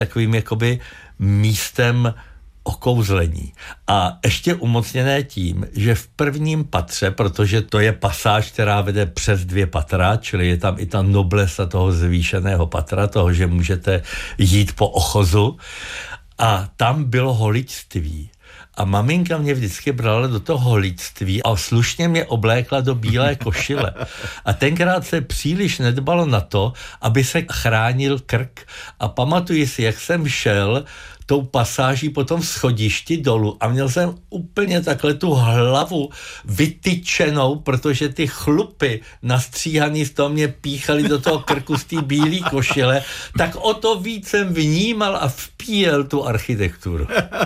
takovým jakoby místem okouzlení. A ještě umocněné tím, že v prvním patře, protože to je pasáž, která vede přes 2 patra, čili je tam i ta noblesa toho zvýšeného patra, toho, že můžete jít po ochozu, a tam bylo holičství. A maminka mě vždycky brala do toho holičství a slušně mě oblékla do bílé košile. A tenkrát se příliš nedbalo na to, aby se chránil krk. A pamatuji si, jak jsem šel tou pasáží po tom schodišti dolů a měl jsem úplně takhle tu hlavu vytyčenou, protože ty chlupy nastříhaný z toho mě píchaly do toho krku z té bílé košile, tak o to víc jsem vnímal a vpíjel tu architekturu.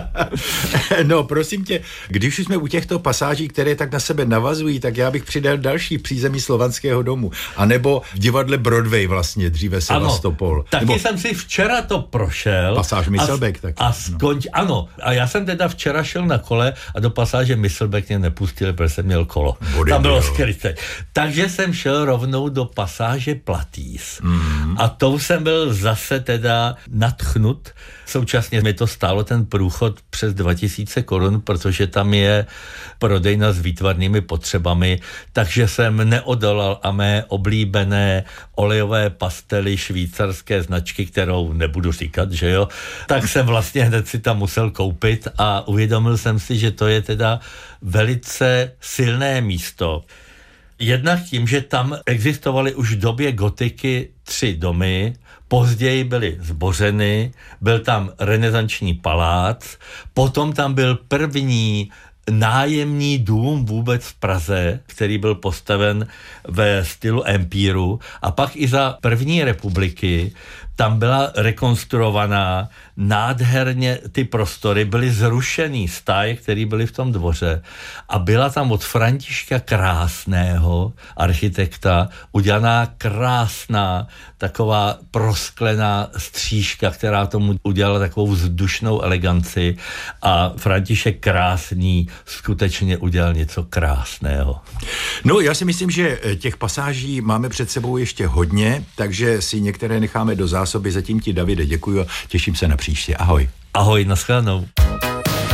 No, prosím tě, když už jsme u těchto pasáží, které tak na sebe navazují, tak já bych přidal další přízemí Slovanského domu. A nebo v divadle Broadway vlastně, dříve Sevastopol. Taky jsem si včera to prošel. Pasáž Myslbek taky. Ano. A já jsem teda včera šel na kole a do pasáže Myslbek mě nepustil, protože jsem měl kolo. Tam bylo skryté. Takže jsem šel rovnou do pasáže Platýs. A tou jsem byl zase teda nadchnut. Současně mi to stálo ten průchod přes 2000 korun, protože tam je prodejna s výtvarnými potřebami, takže jsem neodolal a mé oblíbené olejové pastely švýcarské značky, kterou nebudu říkat, že jo, tak jsem vlastně hned si tam musel koupit a uvědomil jsem si, že to je teda velice silné místo. Jednak tím, že tam existovaly už v době gotiky 3 domy, později byly zbořeny, byl tam renesanční palác, potom tam byl první nájemní dům vůbec v Praze, který byl postaven ve stylu empíru, a pak i za první republiky tam byla rekonstruovaná nádherně, ty prostory byly zrušený stáje, které byly v tom dvoře, a byla tam od Františka Krásného, architekta, udělaná krásná taková prosklená střížka, která tomu udělala takovou vzdušnou eleganci, a František Krásný skutečně udělal něco krásného. No, já si myslím, že těch pasáží máme před sebou ještě hodně, takže si některé necháme do zásoby. Zatím ti, Davide, děkuji a těším se na příště. Ahoj. Ahoj, nashledanou.